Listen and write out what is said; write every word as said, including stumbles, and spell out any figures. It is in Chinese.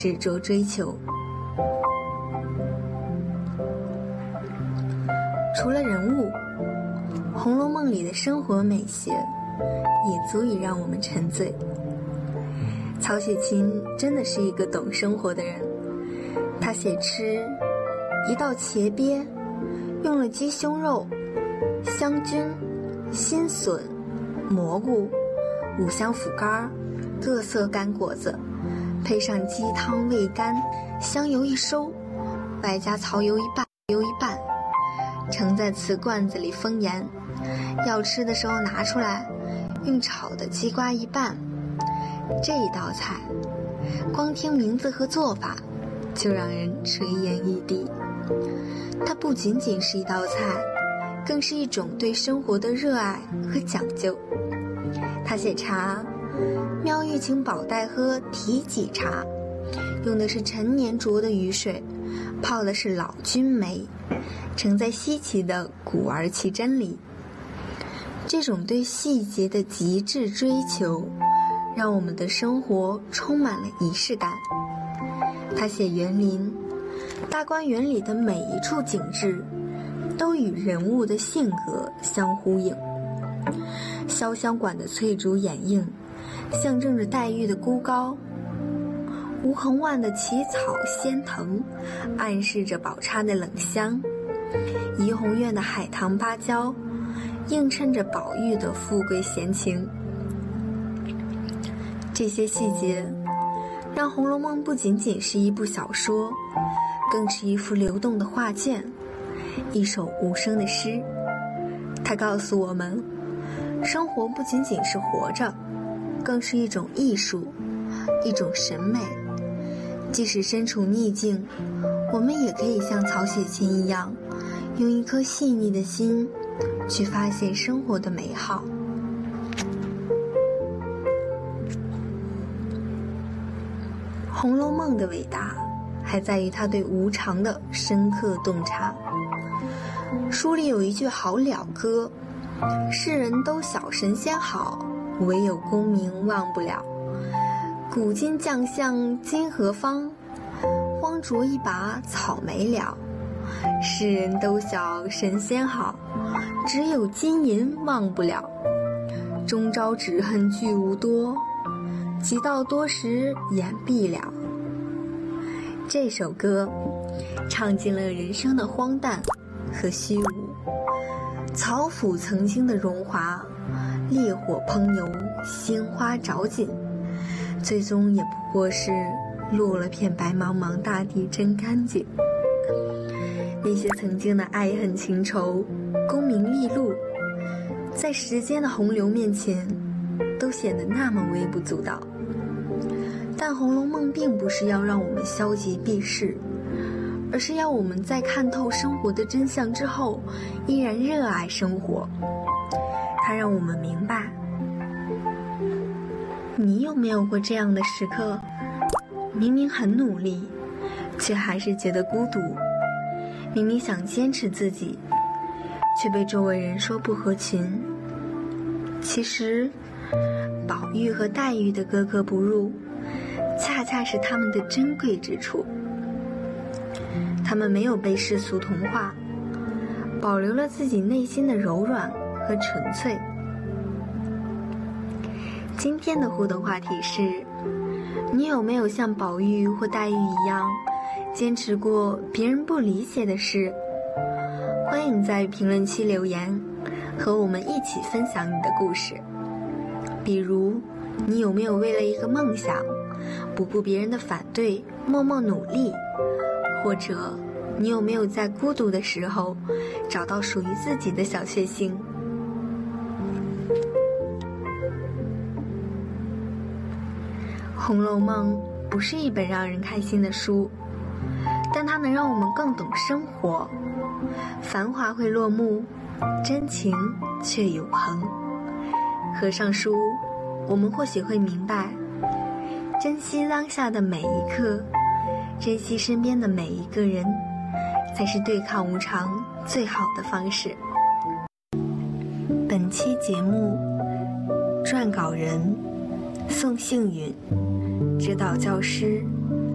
执着追求。除了人物，《红楼梦》里的生活美学也足以让我们沉醉。曹雪芹真的是一个懂生活的人，他写吃一道茄鳖，用了鸡胸肉、香菌、新笋、蘑菇、五香腐干、各色干果子，配上鸡汤味甘，香油一收，外加曹油一半，油一半，盛在瓷罐子里封严，要吃的时候拿出来，用炒的鸡瓜一拌。这一道菜，光听名字和做法，就让人垂涎欲滴。它不仅仅是一道菜，更是一种对生活的热爱和讲究。他写茶，妙玉请宝黛喝提己茶，用的是陈年浊的雨水，泡的是老君梅，盛在稀奇的古而奇珍里。这种对细节的极致追求，让我们的生活充满了仪式感。他写园林，大观园里的每一处景致都与人物的性格相呼应。潇湘馆的翠竹掩映，象征着黛玉的孤高；吴衡万的奇草仙藤，暗示着宝钗的冷香；怡红院的海棠芭蕉，映衬着宝玉的富贵闲情。这些细节让《红楼梦》不仅仅是一部小说，更是一幅流动的画卷，一首无声的诗。它告诉我们，生活不仅仅是活着，更是一种艺术，一种审美。即使身处逆境，我们也可以像曹雪芹一样，用一颗细腻的心去发现生活的美好。《红楼梦》的伟大还在于它对无常的深刻洞察。书里有一句好了歌，世人都晓神仙好，唯有功名忘不了。古今将相今何方，荒着一把草莓了。世人都晓神仙好，只有金银忘不了。终朝只恨聚无多，及到多时眼闭了。这首歌唱尽了人生的荒诞和虚无，曹府曾经的荣华，烈火烹油，鲜花着锦，最终也不过是落了片白茫茫大地真干净。那些曾经的爱恨情仇，功名利禄，在时间的洪流面前都显得那么微不足道。但《红楼梦》并不是要让我们消极避世，而是要我们在看透生活的真相之后，依然热爱生活。它让我们明白，你有没有过这样的时刻，明明很努力，却还是觉得孤独；明明想坚持自己，却被周围人说不合群。其实宝玉和黛玉的格格不入，恰恰是他们的珍贵之处。他们没有被世俗同化，保留了自己内心的柔软和纯粹。今天的互动话题是，你有没有像宝玉或黛玉一样，坚持过别人不理解的事？欢迎在评论区留言，和我们一起分享你的故事。比如，你有没有为了一个梦想，不顾别人的反对，默默努力？或者，你有没有在孤独的时候，找到属于自己的小确幸？《红楼梦》不是一本让人开心的书，但它能让我们更懂生活。繁华会落幕，真情却永恒。合上书，我们或许会明白，珍惜当下的每一刻，珍惜身边的每一个人，才是对抗无常最好的方式。本期节目撰稿人宋幸允，指导教师